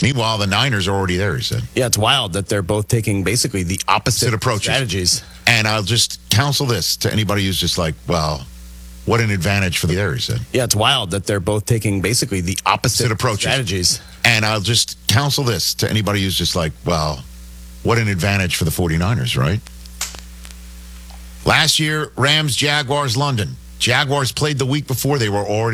Meanwhile, the Niners are already there, he said. Yeah, it's wild that they're both taking basically the opposite approaches. strategies. And I'll just counsel this to anybody who's just like, well, what an advantage for the there, he said. Yeah, it's wild that they're both taking basically the opposite approaches. strategies. And I'll just counsel this to anybody who's just like, well, what an advantage for the 49ers, right? Last year, Rams, Jaguars, London. Jaguars played the week before. They were already